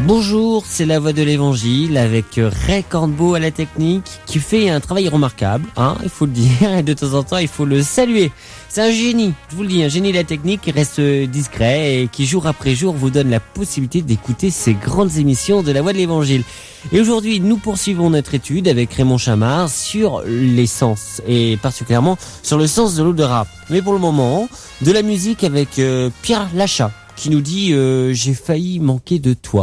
Bonjour, c'est la voix de l'évangile avec Ray Cornbeau à la technique qui fait un travail remarquable, il faut le dire, et de temps en temps il faut le saluer. C'est un génie, je vous le dis, un génie de la technique qui reste discret et qui jour après jour vous donne la possibilité d'écouter ces grandes émissions de la voix de l'évangile. Et aujourd'hui, nous poursuivons notre étude avec Raymond Chamard sur les sens et particulièrement sur le sens de l'odorat. Mais pour le moment, de la musique avec Pierre Lachat qui nous dit « J'ai failli manquer de toi ».